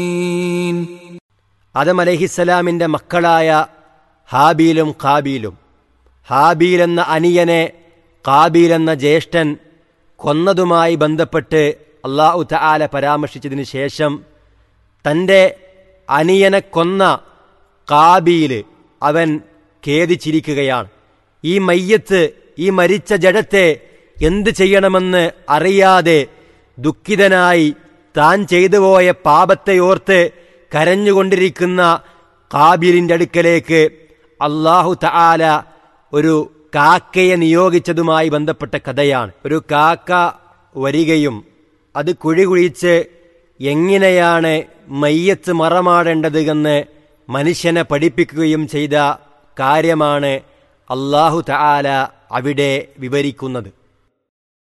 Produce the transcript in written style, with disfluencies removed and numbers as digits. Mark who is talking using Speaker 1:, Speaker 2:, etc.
Speaker 1: ആദം അലൈഹിസ്സലാമിൻ്റെ മക്കളായ ഹാബീലും ഖാബീലും, ഹാബീൽ എന്ന അനിയനെ ഖാബീൽ എന്ന ജ്യേഷ്ഠൻ കൊന്നതുമായി ബന്ധപ്പെട്ട് അല്ലാഹു തആല പരാമർശിച്ചതിന് ശേഷം തൻ്റെ അനിയനെ കൊന്ന ഖാബീൽ അവൻ ഖേദിച്ചിരിക്കുകയാണ്. ഈ മയ്യത്ത്, ഈ മരിച്ച ജഡത്തെ എന്ത് ചെയ്യണമെന്ന് അറിയാതെ ദുഃഖിതനായി താൻ ചെയ്തുപോയ പാപത്തെയോർത്ത് കരഞ്ഞുകൊണ്ടിരിക്കുന്ന ഖാബീലിൻ്റെ അടുക്കലേക്ക് അല്ലാഹു തആല ഒരു കാക്കയെ നിയോഗിച്ചതുമായി ബന്ധപ്പെട്ട കഥയാണ്. ഒരു കാക്ക വരികയും അത് കുഴി കുഴിച്ച് എങ്ങനെയാണ് മയ്യത്ത് മറമാടേണ്ടത് എന്ന് മനുഷ്യനെ പഠിപ്പിക്കുകയും ചെയ്ത കാര്യമാണ് അല്ലാഹു തആല അവിടെ വിവരിക്കുന്നത്.